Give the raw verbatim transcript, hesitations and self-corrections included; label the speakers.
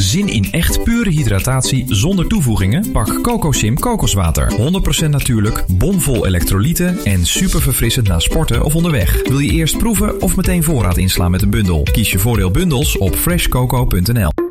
Speaker 1: Zin in echt pure hydratatie zonder toevoegingen? Pak CocoSim kokoswater. honderd procent natuurlijk, bomvol elektrolyten en super verfrissend na sporten of onderweg. Wil je eerst proeven of meteen voorraad inslaan met een bundel? Kies je voordeel bundels op fresh coco punt n l.